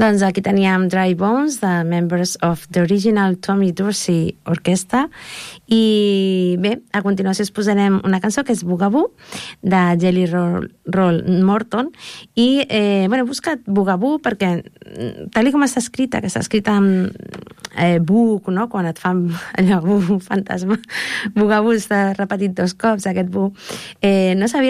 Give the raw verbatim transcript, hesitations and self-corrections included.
Doncs aquí teníem Dry Bones, de members of the original Tommy Dorsey Orchestra, i bé, a continuació us posarem una cançó que és Bugaboo, de Jelly Roll, Roll Morton, i eh, bueno, he buscat Bugaboo perquè, tal com està escrita, que està escrita amb eh, bug, no? Quan et fan allò, bug, fantasma, Bugaboo està repetit dos cops, aquest bug, eh, no sabia